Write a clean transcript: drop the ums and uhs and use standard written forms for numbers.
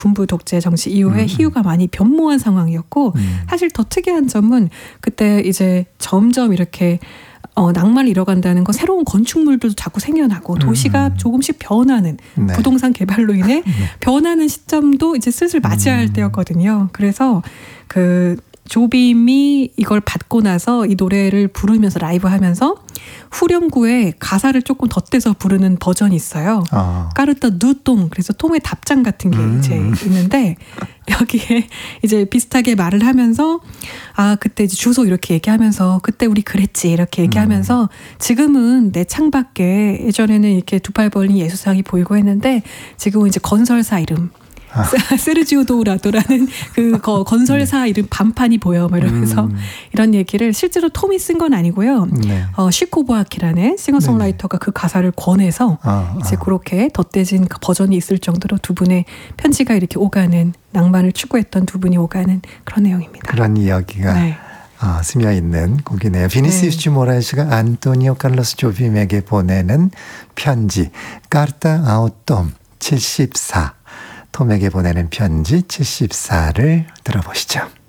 군부 독재 정치 이후에 희우가 많이 변모한 상황이었고 사실 더 특이한 점은 그때 이제 점점 이렇게 낭만을 잃어간다는 건 새로운 건축물들도 자꾸 생겨나고 도시가 조금씩 변하는 네. 부동산 개발로 인해 변하는 시점도 이제 슬슬 맞이할 때였거든요. 그래서 그 조빔이 이걸 받고 나서 이 노래를 부르면서 라이브 하면서 후렴구에 가사를 조금 덧대서 부르는 버전이 있어요. 까르타 누똥, 그래서 톰의 답장 같은 게 이제 있는데 여기에 이제 비슷하게 말을 하면서 그때 이제 주소 이렇게 얘기하면서 그때 우리 그랬지 이렇게 얘기하면서 지금은 내 창밖에 예전에는 이렇게 두 팔 벌린 예수상이 보이고 했는데 지금은 이제 건설사 이름 세르지오 도우라도라는 그 건설사 이름 반판이 보여 뭐 이러면서 이런 얘기를 실제로 톰이 쓴 건 아니고요. 네. 시코보아키라는 싱어송라이터가 그 가사를 권해서 이제 그렇게 덧대진 버전이 있을 정도로 두 분의 편지가 이렇게 오가는 낭만을 추구했던 두 분이 오가는 그런 내용입니다. 그런 이야기가 네. 스며 있는 곡이네요. 비니시우스 모라에스가 안토니오 칼로스 조빔에게 보내는 편지 까르타 아우톰 74 톰에게 보내는 편지 74를 들어보시죠.